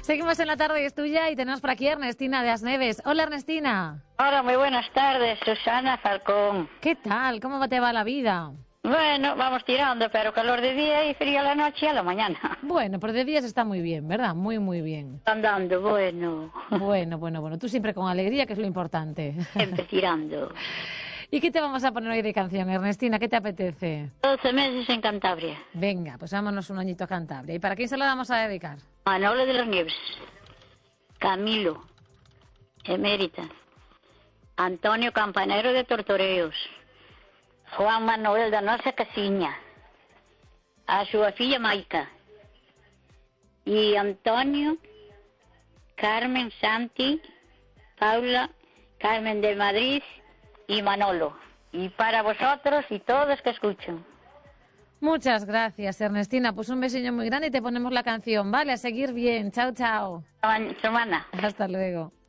Seguimos en La Tarde es Tuya y tenemos por aquí a Ernestina de Asneves. Hola, Ernestina. Hola, muy buenas tardes, Susana Falcón. ¿Qué tal? ¿Cómo te va la vida? Bueno, vamos tirando, pero calor de día y frío a la noche y a la mañana. Bueno, por de días está muy bien, ¿verdad? Muy, muy bien. Andando, bueno. Bueno. Tú siempre con alegría, que es lo importante. Siempre tirando. ¿Y qué te vamos a poner hoy de canción, Ernestina? ¿Qué te apetece? 12 meses en Cantabria. Venga, pues vámonos un añito a Cantabria. ¿Y para quién se la vamos a dedicar? Manolo de los Nieves. Camilo. Emérita. Antonio Campanero de Tortoreos. Juan Manuel da Nosa Casiña. A su filla Maica. Y Antonio, Carmen, Santi, Paula, Carmen de Madrid y Manolo. Y para vosotros y todos que escuchan. Muchas gracias, Ernestina. Pues un besillo muy grande y te ponemos la canción, ¿vale? A seguir bien. Chao, chao. Semana. Hasta luego.